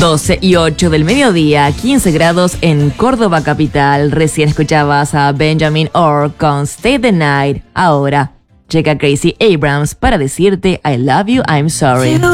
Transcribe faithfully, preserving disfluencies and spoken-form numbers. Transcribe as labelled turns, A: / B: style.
A: doce y ocho del mediodía, quince grados en Córdoba capital. Recién escuchabas a Benjamin Orr con Stay the Night. Ahora llega Gracie Abrams para decirte I love you, I'm sorry.